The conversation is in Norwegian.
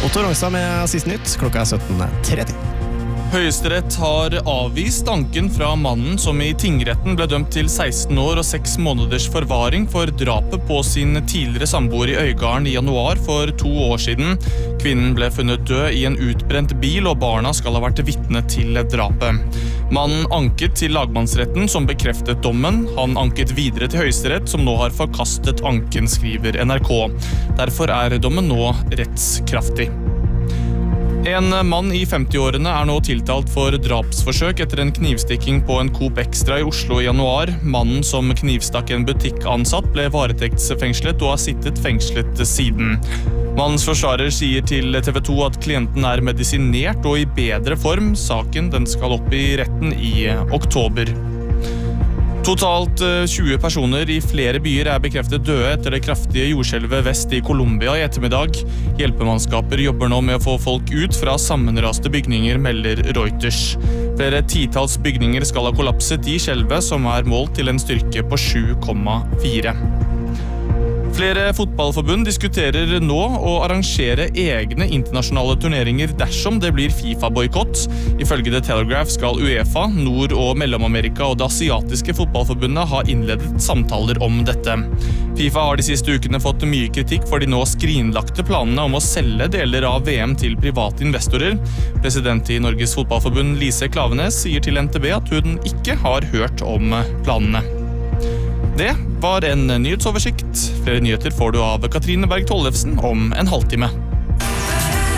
Otto Rongstad med siste nytt. Klokka 17:30. Høyesterett har avvist anken fra mannen som i tingretten ble dømt til 16 år og 6 måneders forvaring for drapet på sin tidligere samboer i Øygarden i januar for 2 år siden. Kvinnen ble funnet død i en utbrent bil, og barna skal ha vært vitne til drapet. Mannen anket til lagmannsretten, som bekreftet dommen. Han anket videre til Høyesterett, som nå har forkastet anken, skriver NRK. Derfor er dommen nå rettskraftig. En mann i 50-årene er nå tiltalt for drapsforsøk etter en knivstikking på en Coop Extra i Oslo i januar. Mannen som knivstakk en butikkansatt ble varetektsfengslet og har sittet fengslet siden. Mannens forsvarer sier til TV 2 at klienten er medisinert og i bedre form. Saken den skal opp i retten i oktober. Totalt 20 personer i flere byer er bekreftet døde etter det kraftige jordskjelvet vest i Colombia i ettermiddag. Hjelpemannskaper jobber nå med å få folk ut fra sammenraste bygninger, melder Reuters. Flere titalls bygninger skal ha kollapset i skjelvet, som er målt til en styrke på 7,4. Flere fotballforbund diskuterer nå å arrangere egne internasjonale turneringer dersom det blir FIFA-boykott. Ifølge The Telegraph skal UEFA, Nord- og Mellom-Amerika og det asiatiske fotballforbundet ha innledet samtaler om dette. FIFA har de siste ukene fått mye kritikk for de nå skrinlagte planene om å selge deler av VM til private investorer. President i Norges fotballforbund Lise Klaveness sier til NTB at hun ikke har hørt om planene. Det var en nyhetsoversikt. Flere nyheter får du av Katrine Berg Tollefsen om en halvtime.